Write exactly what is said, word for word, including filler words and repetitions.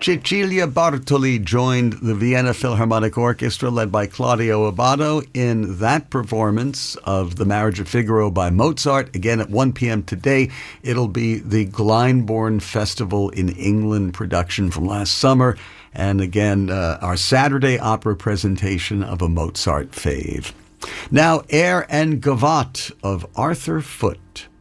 Cecilia Bartoli joined the Vienna Philharmonic Orchestra, led by Claudio Abbado, in that performance of The Marriage of Figaro by Mozart. Again, at one p.m. today, it'll be the Glyndebourne Festival in England production from last summer. And again, uh, our Saturday opera presentation of a Mozart fave. Now, Air and Gavotte of Arthur Foote.